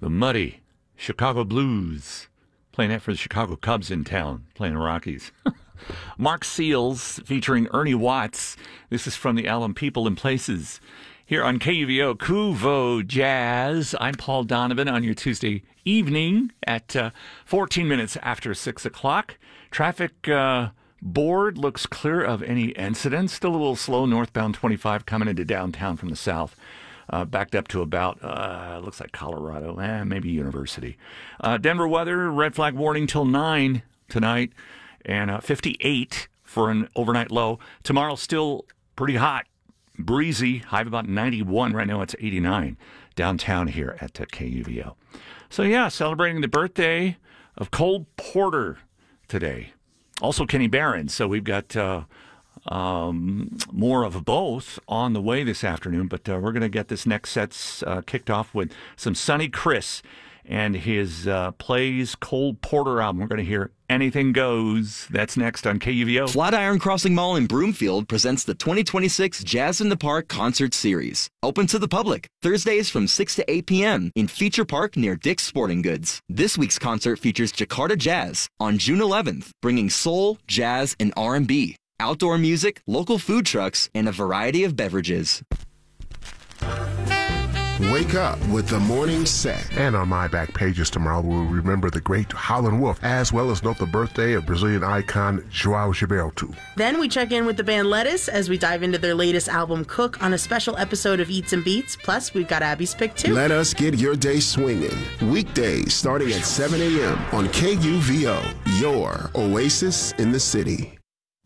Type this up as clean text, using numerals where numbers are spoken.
the muddy Chicago Blues, playing that for the Chicago Cubs in town, playing the Rockies. Mark Seals featuring Ernie Watts. This is from the album People and Places. Here on KUVO, Kuvo Jazz. I'm Paul Donovan on your Tuesday evening at 14 minutes after 6 o'clock. Traffic board looks clear of any incidents. Still a little slow northbound 25 coming into downtown from the south. Backed up to about, looks like Colorado, maybe University. Denver weather, red flag warning till 9 tonight, and 58 for an overnight low. Tomorrow still pretty hot, breezy, high of about 91. Right now it's 89 downtown here at KUVO. So yeah, celebrating the birthday of Cole Porter today. Also Kenny Barron. So we've got more of both on the way this afternoon, but we're going to get this next set kicked off with some Sonny Chris and his Plays Cole Porter album. We're going to hear Anything Goes. That's next on KUVO. Flatiron Crossing Mall in Broomfield presents the 2026 Jazz in the Park Concert Series. Open to the public, Thursdays from 6 to 8 p.m. in Feature Park near Dick's Sporting Goods. This week's concert features Jakarta Jazz on June 11th, bringing soul, jazz, and R&B. Outdoor music, local food trucks, and a variety of beverages. Wake up with the morning set. And on my back pages tomorrow, we'll remember the great Howlin' Wolf, as well as note the birthday of Brazilian icon João Gilberto. Then we check in with the band Lettuce as we dive into their latest album, Cook, on a special episode of Eats and Beats. Plus, we've got Abby's Pick, too. Let us get your day swinging. Weekdays starting at 7 a.m. on KUVO, your oasis in the city.